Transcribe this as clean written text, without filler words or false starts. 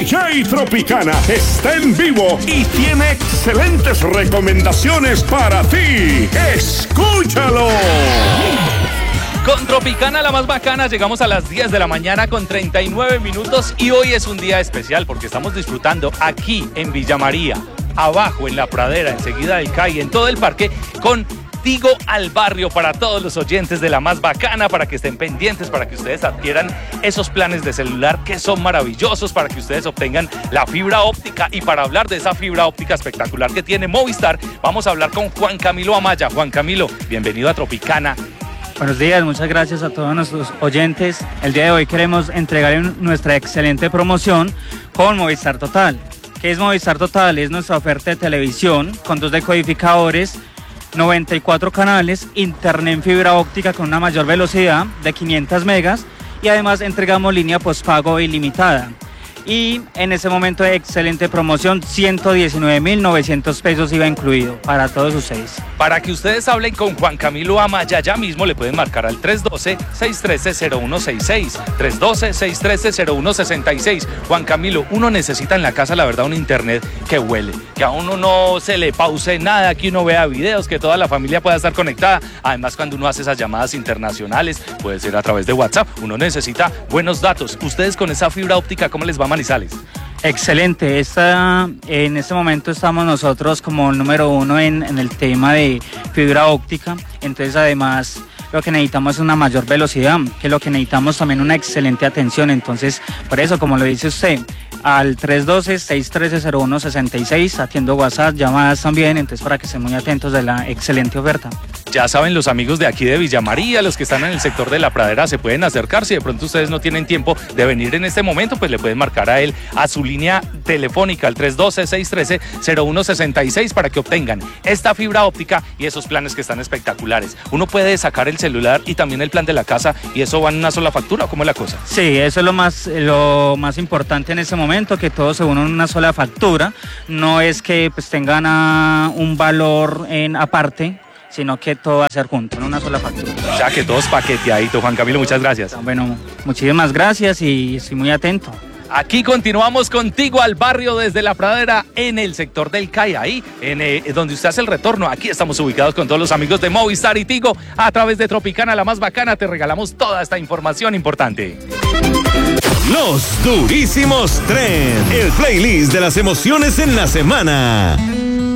DJ Tropicana está en vivo y tiene excelentes recomendaciones para ti. ¡Escúchalo! Con Tropicana, la más bacana, llegamos a las 10 de la mañana con 39 minutos y hoy es un día especial porque estamos disfrutando aquí en Villa María, abajo en la pradera, enseguida del CAI, en todo el parque, con Tigo al Barrio para todos los oyentes de la más bacana, para que estén pendientes, para que ustedes adquieran esos planes de celular que son maravillosos, para que ustedes obtengan la fibra óptica. Y para hablar de esa fibra óptica espectacular que tiene Movistar, vamos a hablar con Juan Camilo Amaya. Juan Camilo, bienvenido a Tropicana. Buenos días, muchas gracias a todos nuestros oyentes. El día de hoy queremos entregar nuestra excelente promoción con Movistar Total. ¿Qué es Movistar Total? Es nuestra oferta de televisión con 2 decodificadores, 94 canales, internet en fibra óptica con una mayor velocidad de 500 megas y además entregamos línea postpago ilimitada. Y en ese momento de excelente promoción, 119.900 pesos iba incluido para todos ustedes. Para que ustedes hablen con Juan Camilo Amaya, ya mismo le pueden marcar al 312-613-0166, 312-613-0166. Juan Camilo, uno necesita en la casa, la verdad, un internet que huele, que a uno no se le pause nada, que uno vea videos, que toda la familia pueda estar conectada. Además, cuando uno hace esas llamadas internacionales, puede ser a través de WhatsApp, uno necesita buenos datos. Ustedes con esa fibra óptica, ¿cómo les va, Manizales? Excelente, en este momento estamos nosotros como el número 1 en el tema de fibra óptica, entonces además lo que necesitamos es una mayor velocidad, que lo que necesitamos también una excelente atención, entonces por eso, como lo dice usted, al 312-613-0166, atiendo WhatsApp, llamadas también, entonces para que estén muy atentos de la excelente oferta. Ya saben, los amigos de aquí de Villa María, los que están en el sector de la pradera, se pueden acercar. Si de pronto ustedes no tienen tiempo de venir en este momento, pues le pueden marcar a él a su línea telefónica al 312-613-0166 para que obtengan esta fibra óptica y esos planes que están espectaculares. Uno puede sacar el celular y también el plan de la casa y eso va en una sola factura. ¿Cómo es la cosa? Sí, eso es lo más importante en este momento, que todo se une en una sola factura. No es que pues tengan un valor aparte, sino que todo va a ser junto, en una sola factura. O sea, que todo es paqueteadito. Juan Camilo, muchas gracias. Bueno, muchísimas gracias y estoy muy atento. Aquí continuamos contigo al barrio desde la pradera en el sector del CAI, ahí donde usted hace el retorno. Aquí estamos ubicados con todos los amigos de Movistar y Tigo. A través de Tropicana, la más bacana, te regalamos toda esta información importante. Los durísimos tren, el playlist de las emociones en la semana.